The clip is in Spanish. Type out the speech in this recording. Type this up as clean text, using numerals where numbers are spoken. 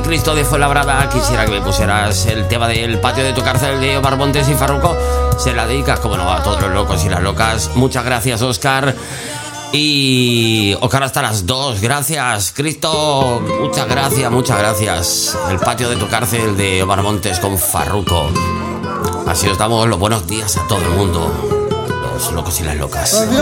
Cristo de Fuenlabrada, quisiera que me pusieras el tema del patio de tu cárcel de Omar Montes y Farruko. Se la dedicas, como no, a todos los locos y las locas. Muchas gracias, Óscar. Y Óscar hasta las 2. Gracias, Cristo. Muchas gracias. El patio de tu cárcel de Omar Montes con Farruko. Así os damos los buenos días a todo el mundo, los locos y las locas.